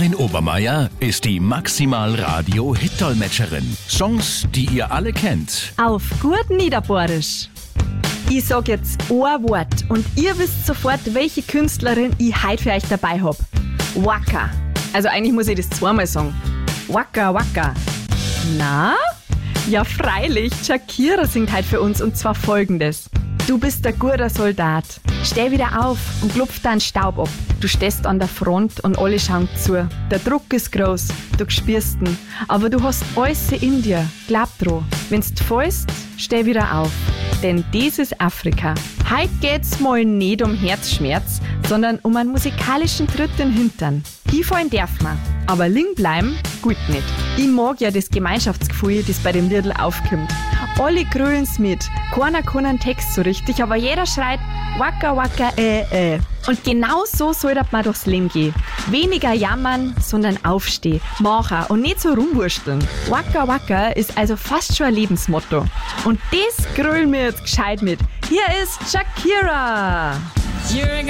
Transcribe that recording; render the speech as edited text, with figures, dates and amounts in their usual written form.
Karin Obermeier ist die Maximal-Radio-Hit-Dolmetscherin. Songs, die ihr alle kennt. Auf gut Niederbohrisch. Ich sag jetzt ein Wort und ihr wisst sofort, welche Künstlerin ich heute für euch dabei hab. Waka. Also eigentlich muss ich das zweimal sagen. Waka Waka. Na? Ja freilich, Shakira singt heute für uns und zwar folgendes. Du bist ein guter Soldat. Steh wieder auf und klopf deinen Staub ab. Du stehst an der Front und alle schauen zu. Der Druck ist groß, du spürst ihn. Aber du hast alles in dir. Glaub dran. Wenn's du fällst, steh wieder auf. Denn das ist Afrika. Heute geht's mal nicht um Herzschmerz, sondern um einen musikalischen Tritt in den Hintern. Hinfallen darf man, aber liegen bleiben, gut nicht. Ich mag ja das Gemeinschaftsgefühl, das bei dem Liedl aufkommt. Alle grölen's mit, keiner kann einen Text so richtig, aber jeder schreit Waka Waka Und genau so sollte man durchs Leben gehen. Weniger jammern, sondern aufstehen, machen und nicht so rumwursteln. Waka Waka ist also fast schon ein Lebensmotto. Und das grölen wir jetzt gescheit mit. Hier ist Shakira. You're